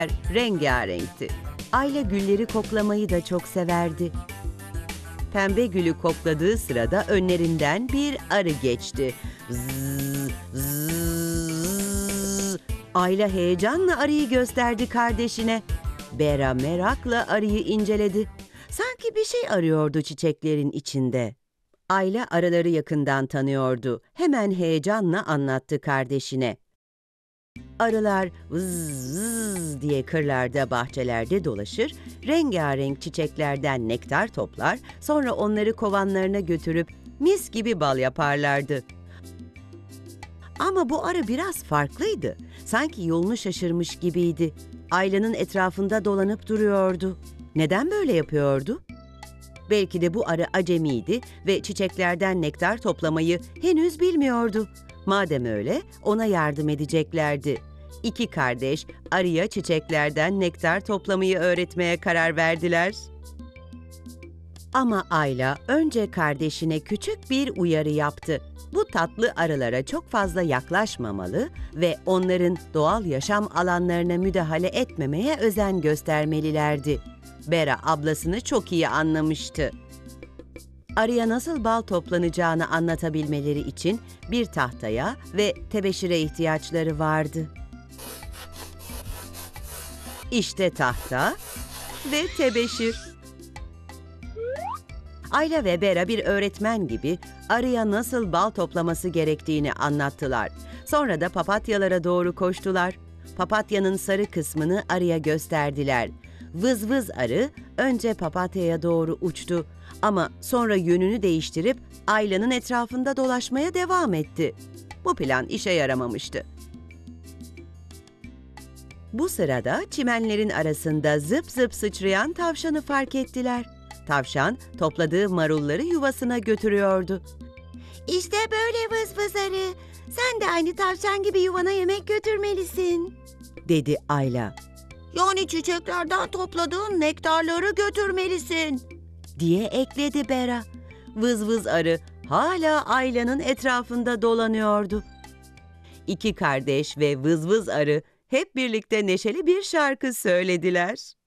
rengarenkti. Ayla gülleri koklamayı da çok severdi. Pembe gülü kokladığı sırada önlerinden bir arı geçti. Zzz, zzz. Ayla heyecanla arıyı gösterdi kardeşine. Bera merakla arıyı inceledi. Sanki bir şey arıyordu çiçeklerin içinde. Ayla arıları yakından tanıyordu. Hemen heyecanla anlattı kardeşine. Arılar vız vız diye kırlarda, bahçelerde dolaşır, rengarenk çiçeklerden nektar toplar, sonra onları kovanlarına götürüp mis gibi bal yaparlardı. Ama bu arı biraz farklıydı. Sanki yolunu şaşırmış gibiydi. Ayla'nın etrafında dolanıp duruyordu. Neden böyle yapıyordu? Belki de bu arı acemiydi ve çiçeklerden nektar toplamayı henüz bilmiyordu. Madem öyle, ona yardım edeceklerdi. İki kardeş arıya çiçeklerden nektar toplamayı öğretmeye karar verdiler. Ama Ayla önce kardeşine küçük bir uyarı yaptı. Bu tatlı arılara çok fazla yaklaşmamalı ve onların doğal yaşam alanlarına müdahale etmemeye özen göstermelilerdi. Bera ablasını çok iyi anlamıştı. Arıya nasıl bal toplanacağını anlatabilmeleri için bir tahtaya ve tebeşire ihtiyaçları vardı. İşte tahta ve tebeşir. Ayla ve Bera bir öğretmen gibi arıya nasıl bal toplaması gerektiğini anlattılar. Sonra da papatyalara doğru koştular. Papatyanın sarı kısmını arıya gösterdiler. Vız vız arı önce papatyaya doğru uçtu ama sonra yönünü değiştirip Ayla'nın etrafında dolaşmaya devam etti. Bu plan işe yaramamıştı. Bu sırada çimenlerin arasında zıp zıp sıçrayan tavşanı fark ettiler. Tavşan topladığı marulları yuvasına götürüyordu. İşte böyle vız vız arı. Sen de aynı tavşan gibi yuvana yemek götürmelisin, dedi Ayla. Yani çiçeklerden topladığın nektarları götürmelisin, diye ekledi Bera. Vız vız arı hala Ayla'nın etrafında dolanıyordu. İki kardeş ve vız vız arı hep birlikte neşeli bir şarkı söylediler.